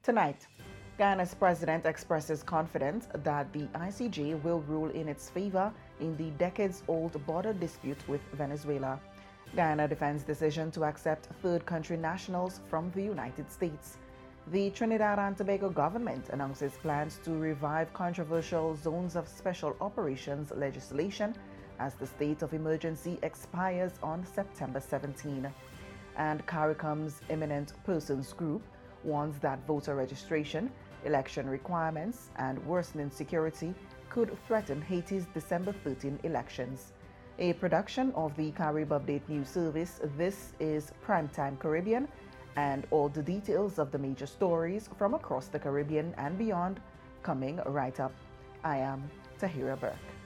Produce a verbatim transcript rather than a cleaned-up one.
Tonight, Guyana's president expresses confidence that the I C J will rule in its favor in the decades-old border dispute with Venezuela. Guyana defends decision to accept third country nationals from the United States. The Trinidad and Tobago government announces plans to revive controversial zones of special operations legislation as the state of emergency expires on September seventeenth. And CARICOM's Eminent Persons Group warns that voter registration, election requirements, and worsening security could threaten Haiti's December thirteenth elections. A production of the Carib Update News Service, this is Primetime Caribbean, and all the details of the major stories from across the Caribbean and beyond coming right up. I am Tahira Burke.